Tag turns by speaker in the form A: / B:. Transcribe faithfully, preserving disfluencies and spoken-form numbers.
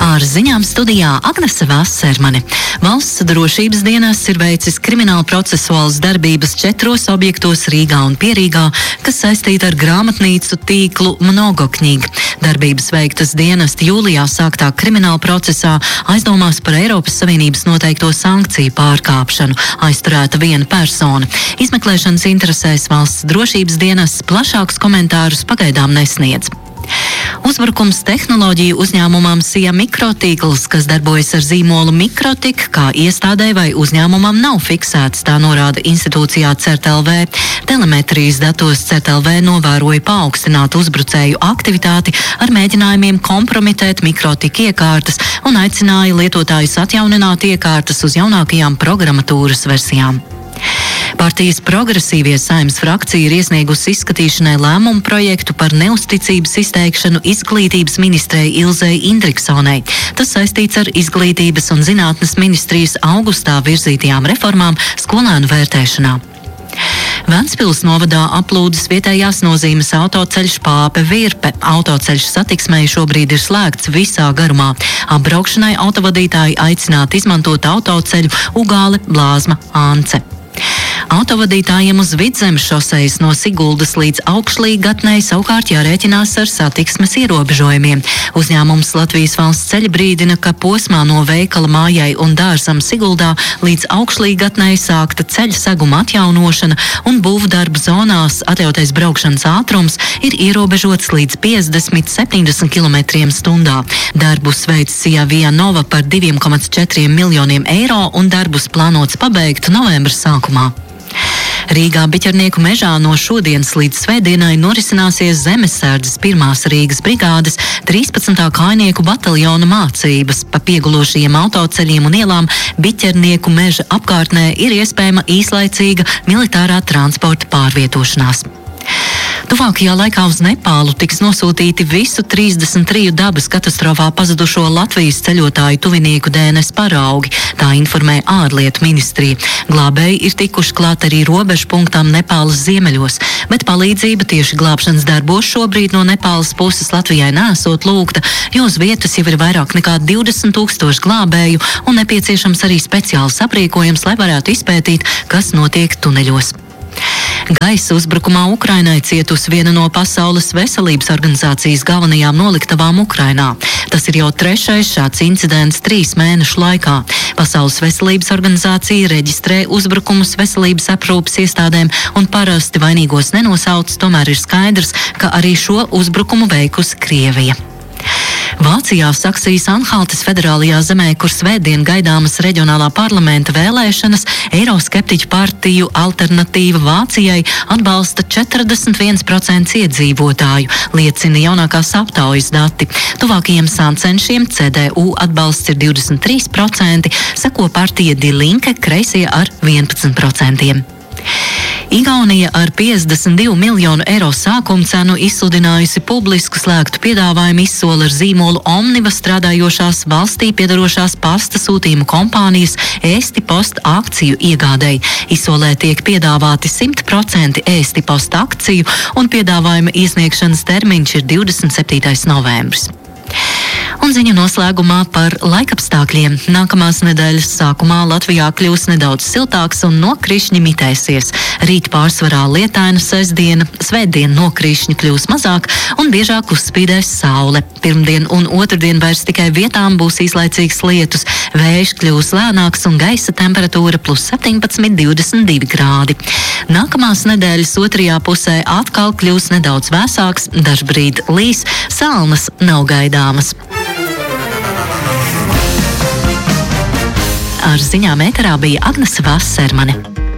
A: Ar ziņām studijā Agnese Vassermane. Valsts drošības dienests ir veicis krimināla procesuālas darbības četros objektos Rīgā un Pierīgā, kas saistīta ar grāmatnīcu tīklu Mnogokņig. Darbības veiktas dienesta jūlijā sāktā krimināla procesā aizdomās par Eiropas Savienības noteikto sankciju pārkāpšanu. Aizturēta viena persona. Izmeklēšanas interesēs valsts drošības dienests plašākus komentārus pagaidām nesniedz. Uzbrukums tehnoloģiju uzņēmumam Sija Mikrotīkls, kas darbojas ar zīmolu Mikrotik, kā iestādē vai uzņēmumam nav fiksēts, tā norāda institūcijā C E R T L V. Telemetrijas datos C E R T L V novēroja paaugstinātu uzbrucēju aktivitāti ar mēģinājumiem kompromitēt Mikrotik iekārtas un aicināja lietotājus atjaunināt iekārtas uz jaunākajām programmatūras versijām. Partijas Progresīvie Saeimas frakcija ir iesniegusi izskatīšanai lēmumu projektu par neusticības izteikšanu izglītības ministrei Ilzei Indriksonei. Tas saistīts ar izglītības un zinātnes ministrijas augustā virzītajām reformām skolēnu vērtēšanā. Ventspils novadā aplūdes vietējās nozīmes autoceļš Pāpe Virpe. Autoceļš satiksmei šobrīd ir slēgts visā garumā. Apbraukšanai autovadītāji aicināti izmantot autoceļu Ugāle, Blāzma, Ance. Autovadītājiem uz Vidzemes šosejas no Siguldas līdz Augšlīgatnei savukārt jārēķinās ar satiksmes ierobežojumiem. Uzņēmums Latvijas valsts ceļi brīdina, ka posmā no veikala mājai un dārzam Siguldā līdz Augšlīgatnei sākta ceļa seguma atjaunošana un būvdarbu zonās atļautais braukšanas ātrums ir ierobežots līdz piecdesmit līdz septiņdesmit kilometriem stundā. Darbus veic Sija Via Nova par diviem komats četriem miljoniem eiro un darbus plānots pabeigt novembra sākumā. Rīgā Biķernieku mežā no šodienas līdz svētdienai norisināsies Zemesardzes pirmās Rīgas brigādes trīspadsmitā kājnieku bataljona mācības. Pa piegulošajiem autoceļiem un ielām Biķernieku meža apkārtnē ir iespējama īslaicīga militārā transporta pārvietošanās. Tuvākajā laikā uz Nepālu tiks nosūtīti visu trīsdesmit triju dabas katastrofā pazudušo Latvijas ceļotāju tuvinieku D N S paraugi, tā informē ārlietu ministrija. Glābēji ir tikuši klāt arī robežu punktam Nepālas ziemeļos, bet palīdzība tieši glābšanas darbos šobrīd no Nepālas puses Latvijai nesot lūgta, jo uz vietas jau ir vairāk nekā divdesmit tūkstoši glābēju un nepieciešams arī speciāls aprīkojums, lai varētu izpētīt, kas notiek tuneļos. Gaisa uzbrukumā Ukrainai cietusi viena no Pasaules veselības organizācijas galvenajām noliktavām Ukrainā. Tas ir jau trešais šāds incidents trīs mēnešu laikā. Pasaules veselības organizācija reģistrē uzbrukumus veselības aprūpes iestādēm un parasti vainīgos nenosauc, tomēr ir skaidrs, ka arī šo uzbrukumu veikusi Krievija. Vācijā Saksijas Anhaltes federālajā zemē, kur svētdien gaidāmas reģionālā parlamenta vēlēšanas, eiroskeptiķu partiju Alternatīva Vācijai atbalsta četrdesmit viens procents iedzīvotāju, liecina jaunākās aptaujas dati. Tuvākajiem sāncenšiem C D U atbalsts ir divdesmit trīs procenti, seko partija Die Linke, kreisie ar vienpadsmit procentiem. Igaunija ar piecdesmit divu miljonu eiro sākuma cenu izsludinājusi publisku slēgtu piedāvājumu izsoli ar zīmolu Omniva strādājošās valstī piedarošās pasta sūtījumu kompānijas ēstipost akciju iegādēji. Izsolē tiek piedāvāti simt procenti ēstipost akciju un piedāvājuma iesniegšanas termiņš ir divdesmit septītais novembris. Un ziņu noslēgumā par laikapstākļiem. Nākamās nedēļas sākumā Latvijā kļūs nedaudz siltāks un nokrišņi mitēsies. Rīt pārsvarā lietaina sestdiena, svētdien nokrišņi kļūs mazāk un biežāk uzspīdēs saule. Pirmdien un otrdien vairs tikai vietām būs īslaicīgs lietus, vējš kļūs lēnāks un gaisa temperatūra plus septiņpadsmit līdz divdesmit divi grādi. Nākamās nedēļas otrajā pusē atkal kļūs nedaudz vēsāks, dažbrīd līs, salnas nav gaidāmas. Ar ziņām ēterā bija Agnese Vassermane.